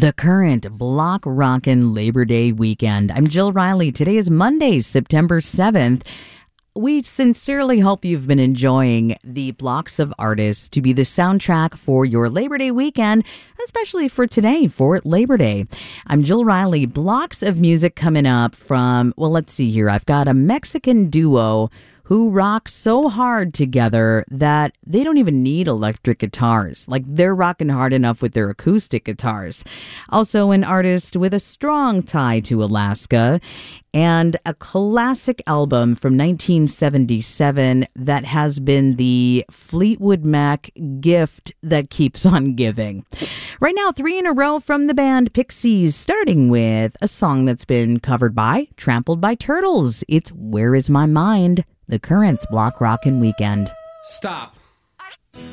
The Current Block Rockin' Labor Day weekend. I'm Jill Riley. Today is Monday, September 7th. We sincerely hope you've been enjoying the blocks of artists to be the soundtrack for your Labor Day weekend, especially for today, for Labor Day. I'm Jill Riley. Blocks of music coming up from, well, let's see here. I've got a Mexican duo who rock so hard together that they don't even need electric guitars. Like, they're rocking hard enough with their acoustic guitars. Also, an artist with a strong tie to Alaska, and a classic album from 1977 that has been the Fleetwood Mac gift that keeps on giving. Right now, 3 in a row from the band Pixies, starting with a song that's been covered by Trampled by Turtles. It's Where Is My Mind? The Current's Block Rockin' Weekend. Stop.